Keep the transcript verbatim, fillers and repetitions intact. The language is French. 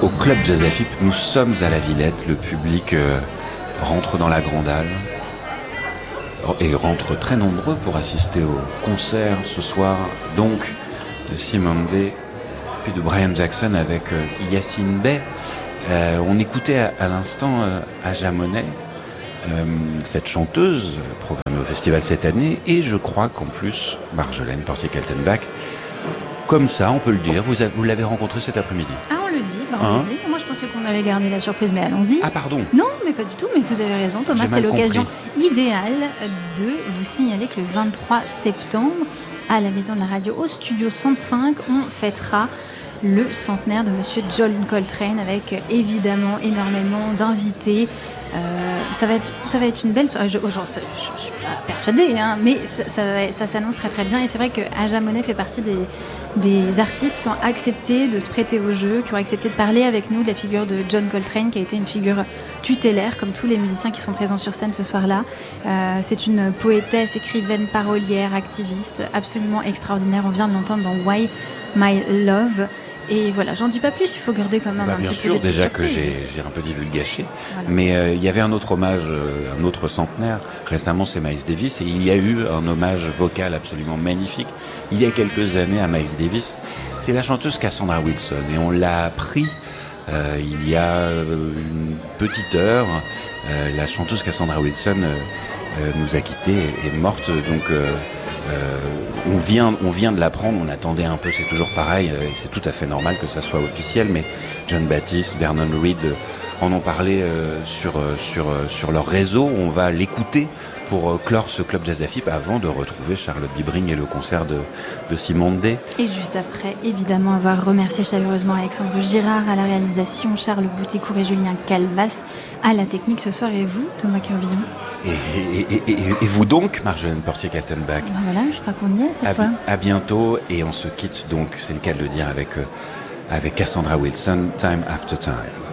au Club Jazz F I P. Nous sommes à la Villette. Le public euh, rentre dans la grande halle et rentre très nombreux pour assister au concert ce soir, donc de Simone Day, puis de Brian Jackson avec euh, Yacine Bey. Euh, on écoutait à, à l'instant euh, Aja Monet, euh, cette chanteuse programmée au festival cette année, et je crois qu'en plus, Marjolaine Portier-Kaltenbach, comme ça, on peut le dire, vous, a, vous l'avez rencontrée cet après-midi. Ah, on le dit, bah on hein le dit. Moi, je pensais qu'on allait garder la surprise, mais allons-y. Ah, pardon. Non, mais pas du tout, mais vous avez raison, Thomas, c'est l'occasion compris. idéale de vous signaler que le vingt-trois septembre, à la Maison de la Radio, au Studio cent cinq, on fêtera le centenaire de Monsieur John Coltrane, avec évidemment énormément d'invités. Euh, ça va être, ça va être une belle soirée. Je, je, je, je suis pas persuadée, hein, mais ça, ça, va, ça s'annonce très très bien. Et c'est vrai que Aja Monet fait partie des, des artistes qui ont accepté de se prêter au jeu, qui ont accepté de parler avec nous de la figure de John Coltrane, qui a été une figure tutélaire, comme tous les musiciens qui sont présents sur scène ce soir-là. Euh, c'est une poétesse, écrivaine, parolière, activiste, absolument extraordinaire. On vient de l'entendre dans Why My Love. Et voilà, j'en dis pas plus, il faut garder quand même bah, un petit sûr, peu de déjà que j'ai, j'ai un peu divulgaché, voilà. Mais il euh, y avait un autre hommage, euh, un autre centenaire. Récemment, c'est Miles Davis, et il y a eu un hommage vocal absolument magnifique il y a quelques années à Miles Davis. C'est la chanteuse Cassandra Wilson, et on l'a appris euh, il y a une petite heure. Euh, la chanteuse Cassandra Wilson euh, euh, nous a quittés et est morte, donc... Euh, Euh, on vient, on vient de l'apprendre, on attendait un peu, c'est toujours pareil, euh, et c'est tout à fait normal que ça soit officiel, mais John Baptiste, Vernon Reid euh, en ont parlé euh, sur, euh, sur, euh, sur leur réseau. On va l'écouter pour euh, clore ce Club Jazz F I P avant de retrouver Charlotte Bibring et le concert de, de Simone Day. Et juste après, évidemment, on va remercier chaleureusement Alexandre Girard à la réalisation, Charles Bouticourt et Julien Calvas à la technique ce soir, et vous, Thomas Curbillon. Et, et, et, et, et vous donc, Marjolaine Portier-Kaltenbach. Ben voilà, je crois qu'on y est cette à, fois. À bientôt, et on se quitte donc, c'est le cas de le dire, avec, euh, avec Cassandra Wilson, Time After Time.